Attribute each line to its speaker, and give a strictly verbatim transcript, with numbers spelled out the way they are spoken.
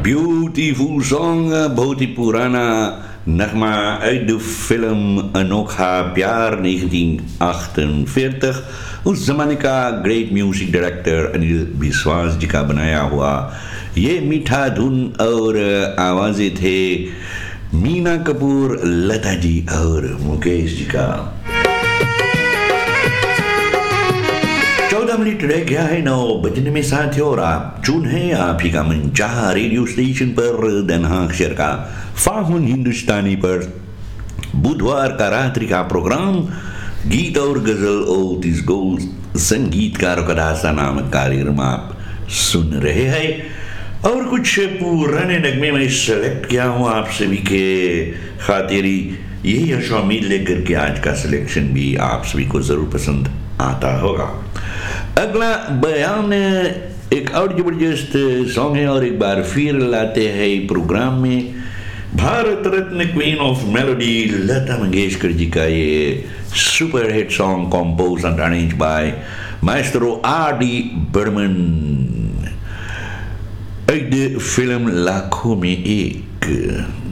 Speaker 1: Beautiful song, बहुत ही पुराना नगमा uit de film अनोखा प्यार negentien achtenveertig। उस जमाने का ग्रेट म्यूजिक डायरेक्टर अनिल बिस्वास जी का बनाया हुआ ये मीठा धुन और आवाजें थे मीना कपूर, लता जी और मुकेश जी का। चौदह मिनट रह गया है नौ बजने में साथ और आप चुन है आप ही का मनचाहा रेडियो स्टेशन पर Den Haag शहर का फाहुन हिंदुस्तानी पर बुधवार का रात्रि का प्रोग्राम गीत और गजल ओल्ड इज गोल्ड संगीतकारों का दास्तां नामक कार्यक्रम आप सुन रहे हैं और कुछ पुराने नगमे में सेलेक्ट किया हूँ आप सभी के खातिरी यही आशा उम्मीद लेकर के आज का सिलेक्शन भी आप सभी को जरूर पसंद आता होगा। अगला बयान एक और जबरदस्त सॉन्ग है और एक बार फिर लाते हैं प्रोग्राम में Bharat Ratna queen of melody Lata Mangeshkar ji का ये super hit song compose and arrange by Maestro R D Burman, एक फिल्म लाखों में एक।